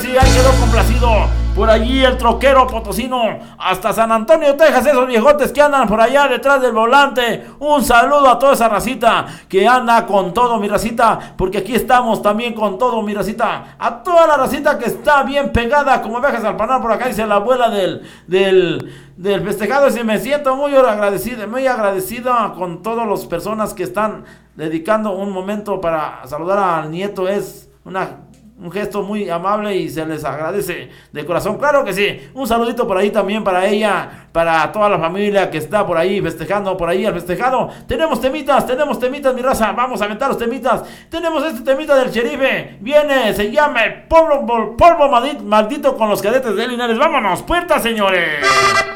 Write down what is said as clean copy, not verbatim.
sí, ahí quedó complacido. Por allí el troquero potosino, hasta San Antonio, Texas, esos viejotes que andan por allá detrás del volante. Un saludo a toda esa racita que anda con todo, mi racita, porque aquí estamos también con todo, mi racita. A toda la racita que está bien pegada, como abejas al panal, por acá dice la abuela del festejado. Y me siento muy agradecido con todas las personas que están dedicando un momento para saludar al nieto. Es un gesto muy amable y se les agradece de corazón. Claro que sí. Un saludito por ahí también para ella, para toda la familia que está por ahí festejando, por ahí al festejado. Tenemos temitas, mi raza. Vamos a aventar los temitas. Tenemos este temita del Sherife. Viene, se llama el polvo maldito con los cadetes de Linares. Vámonos, puertas, señores.